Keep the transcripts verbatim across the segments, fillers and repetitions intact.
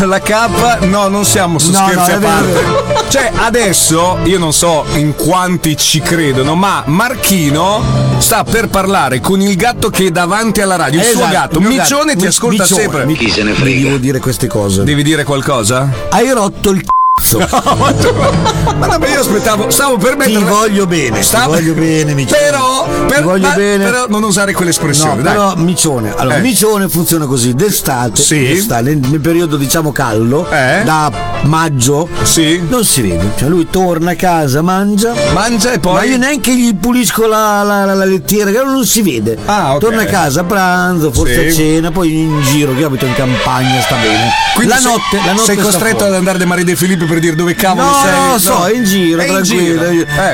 La K, no, non siamo su No, scherzi no, a è vero, parte. è vero. Cioè, adesso io non so in quanti ci credono, ma Marchino sta per parlare con il gatto che è davanti alla radio. Il suo Esatto, gatto, il mio Miccione, gatto. ti ascolta Miccione, sempre. mi- Chi se ne mi frega? devo dire queste cose. Devi dire qualcosa? Hai rotto il c***o. Ma no, ma io aspettavo, stavo per Ti mettere. voglio bene, Stavo- ti voglio bene, Miccione. Però, per- ti voglio ma- bene. però non usare No, quell'espressione, dai. però Miccione, allora Eh. Miccione funziona così, d'estate, Sì. d'estate, nel, nel periodo diciamo caldo, Eh. da maggio, Sì. non si vede, cioè lui torna a casa, mangia, Mangia e poi. ma io neanche gli pulisco la, la, la, la lettiera, che non si vede. Ah, ok. Torna a casa a pranzo, forse Sì. a cena, poi in giro, che io abito in campagna, sta bene. Quindi la sei- notte, la notte sei sta costretto fuori. ad andare da Maria De Filippi per dire dove cavolo No, sei? no, lo so, è in giro, È in tranquillo. giro. Eh.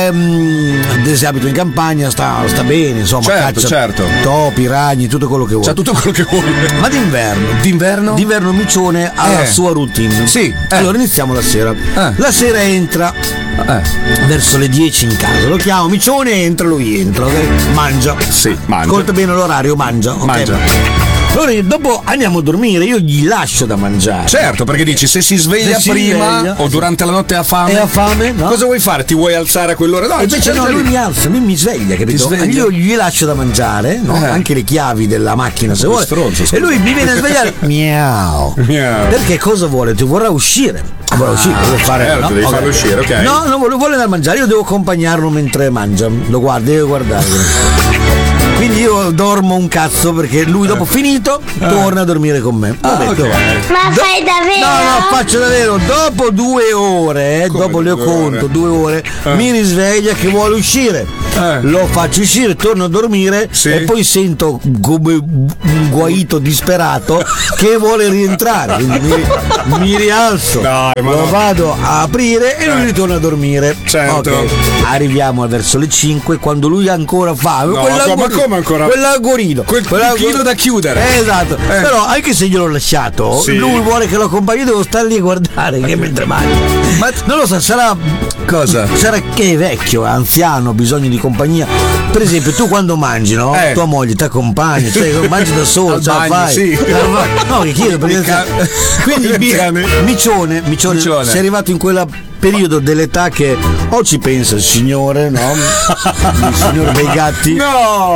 Ehm, se abito in campagna sta, sta bene, insomma, Certo, caccia certo. topi, ragni, tutto quello che vuoi. C'ha tutto quello che vuoi. Ma d'inverno? D'inverno? D'inverno Miccione ha la Eh. sua routine. Sì, eh. Allora iniziamo la sera. Eh. La sera entra Eh. verso le dieci in casa. Lo chiamo Miccione, entra, lui entra, ok? Mangia. Sì, mangia. Ascolta bene l'orario, mangia. ok? Mangia. Allora dopo andiamo a dormire, io gli lascio da mangiare. Certo, perché dici se si sveglia Se si prima sveglia, o durante la notte ha fame. E ha fame? No. Cosa vuoi fare? Ti vuoi alzare a quell'ora? No, E invece no, cerca lui lì. mi alza, lui mi sveglia, capito? Ti sveglia? Io gli lascio da mangiare, no? Eh. Anche le chiavi della macchina se Che vuole. stronzo, scusa. E lui mi viene a svegliare. Miau. Miau. Perché cosa vuole? Tu vorrà uscire. Vuole uscire, vuole fare. certo, devi ok. farlo uscire, ok. No, non vuole, vuole andare a mangiare, io devo accompagnarlo mentre mangia. Lo guardo, devo guardare. Quindi io dormo un cazzo perché lui dopo finito torna a dormire con me. Ah, Vabbè, ok. tu vai. Ma fai davvero? No, no, faccio davvero. Dopo due ore, eh, Come dopo le due conto, ore? due ore, mi risveglia che vuole uscire. Eh. Lo faccio uscire, torno a dormire Sì. e poi sento come un guaito disperato che vuole rientrare. Quindi mi, mi rialzo, Dai, ma lo no. vado a aprire e lui Eh. ritorna a dormire. Certo. Ok. Arriviamo verso le cinque quando lui ha ancora fame. No, Quell'algorino- ma come ancora? Quell'algorino. Quel Quell'algorino- buchino da chiudere. Esatto. Eh. Però anche se gliel'ho lasciato, Sì. lui vuole che lo accompagni, io devo stare lì a guardare che mentre mangia. Ma- non lo so, sarà. Cosa? Sarà che è vecchio, è anziano, ha bisogno di compagnia. Per esempio, tu quando mangi, no? Eh. Tua moglie ti accompagna, cioè mangi da solo, Al ce la bagno, fai. sì. Ce la fai. No, che chiedo perché. Il ca- Quindi il mi- cane. Miccione, Miccione, Miccione. sei arrivato in quella periodo dell'età che o ci pensa il signore, no? Il signore dei gatti. No!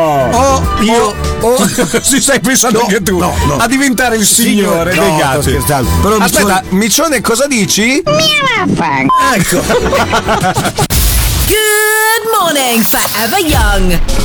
O io Oh, ci stai pensando No, anche tu no, no. a diventare il signore Signore, dei no, gatti. sto scherzando. Però Aspetta, Miccione, cosa dici? ecco. Good morning, Forever Young.